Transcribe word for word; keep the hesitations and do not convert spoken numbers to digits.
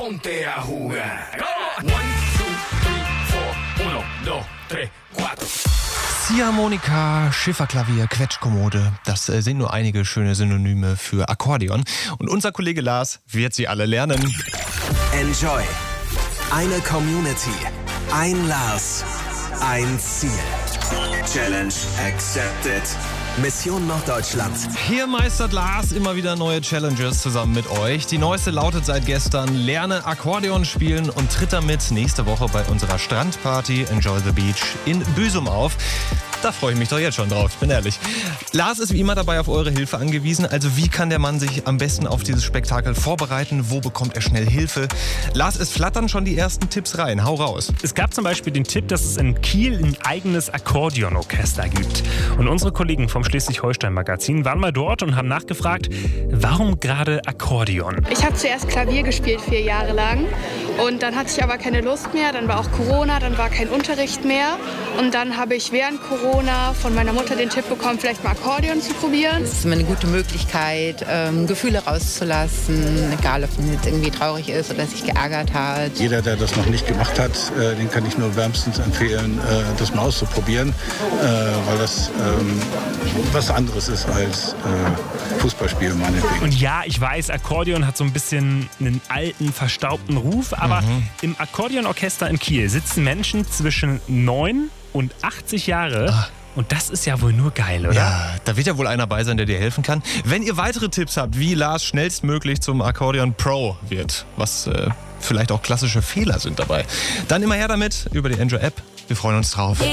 ponte a jugar. One, two, three, four, uno, dos, tres, cuatro. Ziehharmonika, Schifferklavier, Quetschkommode, das äh, sind nur einige schöne Synonyme für Akkordeon. Und unser Kollege Lars wird sie alle lernen. Enjoy. Eine Community. Ein Lars. Ein Ziel. Challenge accepted. Mission Norddeutschland. Hier meistert Lars immer wieder neue Challenges zusammen mit euch. Die neueste lautet seit gestern: Lerne Akkordeon spielen und tritt damit nächste Woche bei unserer Strandparty Enjoy the Beach in Büsum auf. Da freue ich mich doch jetzt schon drauf, ich bin ehrlich. Lars ist wie immer dabei auf eure Hilfe angewiesen. Also wie kann der Mann sich am besten auf dieses Spektakel vorbereiten? Wo bekommt er schnell Hilfe? Lars, es flattern schon die ersten Tipps rein. Hau raus. Es gab zum Beispiel den Tipp, dass es in Kiel ein eigenes Akkordeonorchester gibt. Und unsere Kollegen vom Schleswig-Holstein-Magazin waren mal dort und haben nachgefragt, warum gerade Akkordeon? Ich habe zuerst Klavier gespielt, vier Jahre lang. Und dann hatte ich aber keine Lust mehr. Dann war auch Corona, dann war kein Unterricht mehr. Und dann habe ich während Corona von meiner Mutter den Tipp bekommen, vielleicht mal Akkordeon zu probieren. Es ist immer eine gute Möglichkeit, ähm, Gefühle rauszulassen, egal ob man jetzt irgendwie traurig ist oder sich geärgert hat. Jeder, der das noch nicht gemacht hat, äh, den kann ich nur wärmstens empfehlen, äh, das mal auszuprobieren, äh, weil das ähm, was anderes ist als äh, Fußballspiel, meinetwegen. Und ja, ich weiß, Akkordeon hat so ein bisschen einen alten, verstaubten Ruf, aber mhm. im Akkordeonorchester in Kiel sitzen Menschen zwischen neun und achtzig Jahre. Ah. Und das ist ja wohl nur geil, oder? Ja, da wird ja wohl einer bei sein, der dir helfen kann. Wenn ihr weitere Tipps habt, wie Lars schnellstmöglich zum Akkordeon Pro wird, was äh, vielleicht auch klassische Fehler sind dabei, dann immer her damit über die Enjoy-App. Wir freuen uns drauf.